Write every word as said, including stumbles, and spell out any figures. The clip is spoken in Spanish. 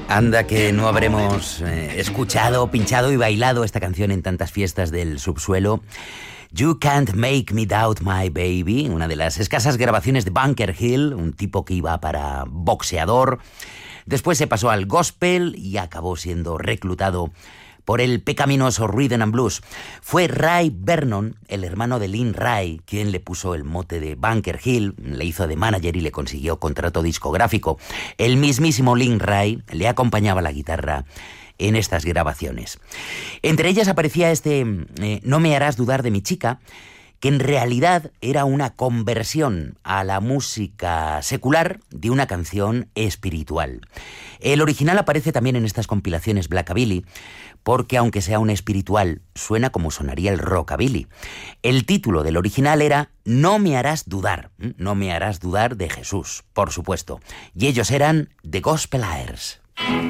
Anda que no habremos eh, escuchado, pinchado y bailado esta canción en tantas fiestas del subsuelo. You Can't Make Me Doubt My Baby, una de las escasas grabaciones de Bunker Hill, un tipo que iba para boxeador. Después se pasó al gospel y acabó siendo reclutado por el pecaminoso Rhythm and Blues. Fue Ray Vernon, el hermano de Lynn Ray, quien le puso el mote de Bunker Hill, le hizo de manager y le consiguió contrato discográfico. El mismísimo Lynn Ray le acompañaba la guitarra en estas grabaciones. Entre ellas aparecía este eh, No me harás dudar de mi chica, que en realidad era una conversión a la música secular de una canción espiritual. El original aparece también en estas compilaciones Blackabilly, porque aunque sea un espiritual, suena como sonaría el rockabilly. El título del original era No me harás dudar, no me harás dudar de Jesús, por supuesto. Y ellos eran The Gospelaires.